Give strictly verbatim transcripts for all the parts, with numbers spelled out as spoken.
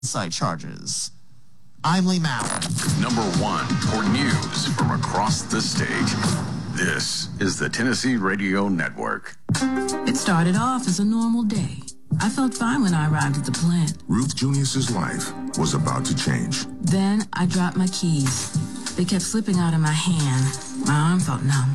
homicide charges. I'm Lee Mallon. Number one for news from across the state. This is the Tennessee Radio Network. It started off as a normal day. I felt fine when I arrived at the plant. Ruth Junius's life was about to change. Then I dropped my keys. They kept slipping out of my hand. My arm felt numb.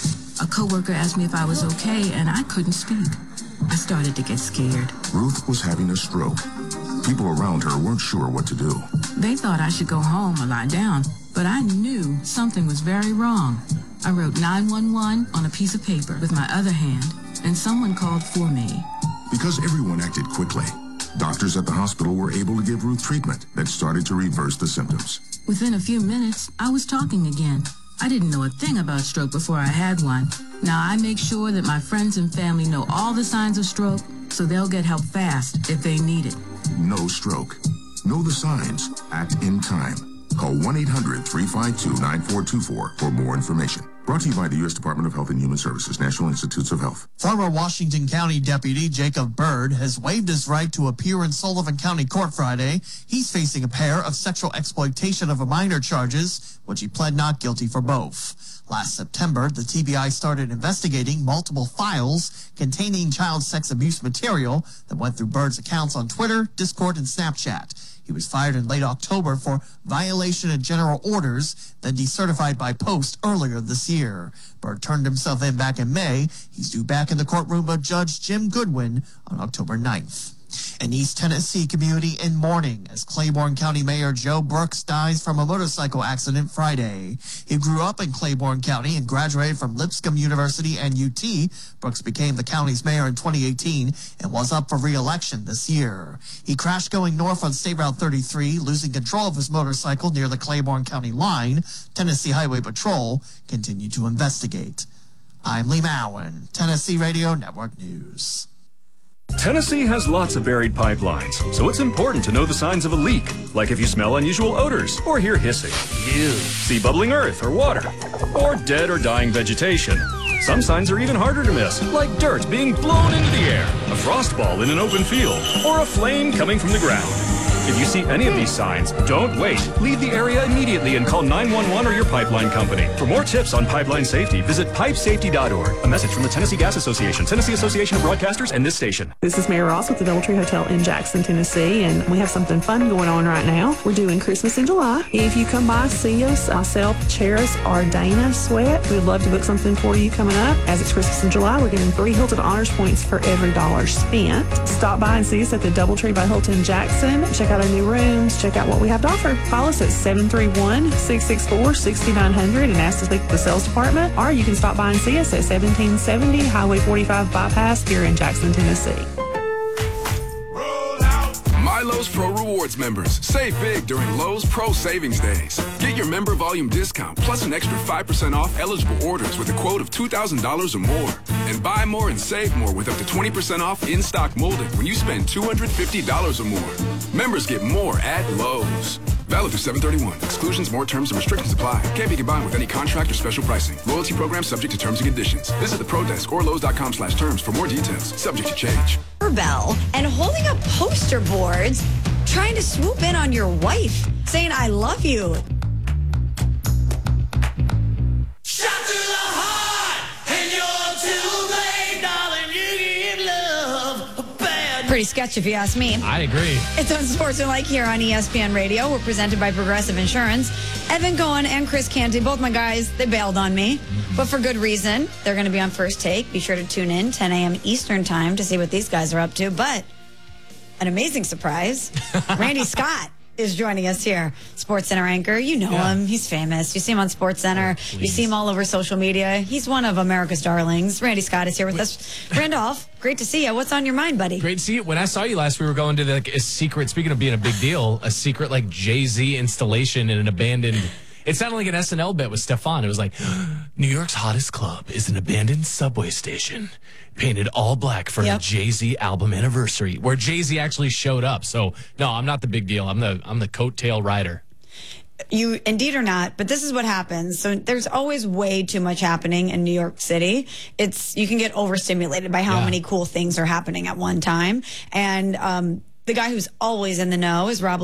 A coworker asked me if I was okay, and I couldn't speak. I started to get scared. Ruth was having a stroke. People around her weren't sure what to do. They thought I should go home or lie down, but I knew something was very wrong. I wrote nine one one on a piece of paper with my other hand, and someone called for me. Because everyone acted quickly, doctors at the hospital were able to give Ruth treatment that started to reverse the symptoms. Within a few minutes, I was talking again. I didn't know a thing about stroke before I had one. Now I make sure that my friends and family know all the signs of stroke, so they'll get help fast if they need it. No stroke. Know the signs. Act in time. Call one eight hundred, three five two, nine four two four for more information. Brought to you by the U S Department of Health and Human Services, National Institutes of Health. Former Washington County Deputy Jacob Byrd has waived his right to appear in Sullivan County Court Friday. He's facing a pair of sexual exploitation of a minor charges, which he pled not guilty for both. Last September, the T B I started investigating multiple files containing child sex abuse material that went through Byrd's accounts on Twitter, Discord, and Snapchat. He was fired in late October for violation of general orders, then decertified by post earlier this year. Byrd turned himself in back in May. He's due back in the courtroom of Judge Jim Goodwin on October ninth. An East Tennessee community in mourning as Claiborne County Mayor Joe Brooks dies from a motorcycle accident Friday. He grew up in Claiborne County and graduated from Lipscomb University and U T. Brooks became the county's mayor in twenty eighteen and was up for re-election this year. He crashed going north on State Route thirty-three, losing control of his motorcycle near the Claiborne County line. Tennessee Highway Patrol continued to investigate. I'm Lee Mowen, Tennessee Radio Network News. Tennessee has lots of buried pipelines, so it's important to know the signs of a leak, like if you smell unusual odors or hear hissing, ew, see bubbling earth or water, or dead or dying vegetation. Some signs are even harder to miss, like dirt being blown into the air, a frost ball in an open field, or a flame coming from the ground. If you see any of these signs, don't wait. Leave the area immediately and call nine one one or your pipeline company. For more tips on pipeline safety, visit pipe safety dot org. A message from the Tennessee Gas Association, Tennessee Association of Broadcasters, and this station. This is Mary Ross with the Doubletree Hotel in Jackson, Tennessee, and we have something fun going on right now. We're doing Christmas in July. If you come by, see us, myself, Cheris, or Dana Sweat, we'd love to book something for you coming up. As it's Christmas in July, we're giving three Hilton Honors points for every dollar spent. Stop by and see us at the Doubletree by Hilton Jackson. Check out our new rooms. Check out what we have to offer. Call us at seven three one, six six four, six nine zero zero and ask to speak to the sales department, or you can stop by and see us at seventeen seventy Highway forty-five Bypass here in Jackson, Tennessee. My Lowe's Pro Rewards members, save big during Lowe's Pro Savings Days. Get your member volume discount plus an extra five percent off eligible orders with a quote of two thousand dollars or more. And buy more and save more with up to twenty percent off in-stock molding when you spend two hundred fifty dollars or more. Members get more at Lowe's. Valid through seven thirty-one. Exclusions, more terms, and restrictions apply. Can't be combined with any contract or special pricing. Loyalty program subject to terms and conditions. Visit the Pro Desk or Lowe's dot com slash terms for more details. Subject to change. Bell and holding up poster boards, trying to swoop in on your wife, saying, I love you. Shot to the heart, and you're too late, darling. You give love a bad. Pretty sketchy if you ask me. I agree. It's Unsportsmanlike here on E S P N Radio. We're presented by Progressive Insurance. Evan Cohen and Chris Canty, both my guys, they bailed on me, mm-hmm. but for good reason. They're going to be on First Take. Be sure to tune in ten a.m. Eastern time to see what these guys are up to. But an amazing surprise, Randy Scott is joining us here. SportsCenter anchor. You know yeah. him. He's famous. You see him on SportsCenter. Oh, you see him all over social media. He's one of America's darlings. Randy Scott is here with Wait. us. Randolph, great to see you. What's on your mind, buddy? Great to see you. When I saw you last, we were going to the, like, a secret, speaking of being a big deal, a secret like Jay-Z installation in an abandoned... It sounded like an S N L bit with Stefan. It was like, New York's hottest club is an abandoned subway station painted all black for yep. a Jay-Z album anniversary, where Jay-Z actually showed up. So, no, I'm not the big deal. I'm the I'm the coattail rider. You indeed are not, but this is what happens. So there's always way too much happening in New York City. It's you can get overstimulated by how yeah. many cool things are happening at one time. And um The guy who's always in the know is Rob